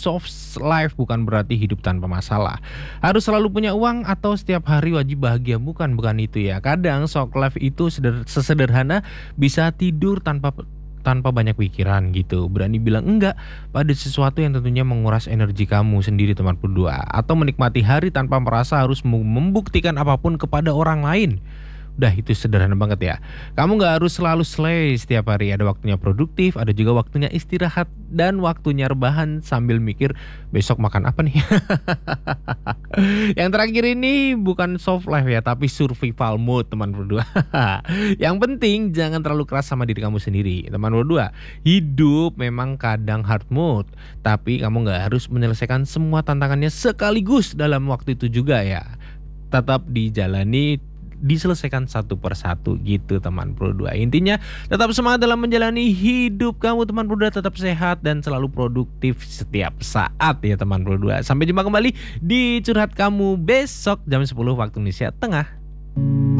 soft life bukan berarti hidup tanpa masalah. Harus selalu punya uang atau setiap hari wajib bahagia, bukan itu ya. Kadang soft life itu sesederhana bisa tidur tanpa banyak pikiran gitu. Berani bilang enggak pada sesuatu yang tentunya menguras energi kamu sendiri teman berdua. Atau menikmati hari tanpa merasa harus membuktikan apapun kepada orang lain. Udah itu sederhana banget ya. Kamu nggak harus selalu slay setiap hari. Ada waktunya produktif, ada juga waktunya istirahat, dan waktunya rebahan sambil mikir besok makan apa nih. Yang terakhir ini bukan soft life ya, tapi survival mode teman berdua. Yang penting jangan terlalu keras sama diri kamu sendiri teman berdua. Hidup memang kadang hard mode, tapi kamu nggak harus menyelesaikan semua tantangannya sekaligus dalam waktu itu juga ya. Tetap diselesaikan satu persatu gitu teman berdua. Intinya tetap semangat dalam menjalani hidup kamu teman berdua, tetap sehat dan selalu produktif setiap saat ya teman berdua. Sampai jumpa kembali di curhat kamu besok jam 10 waktu Indonesia Tengah.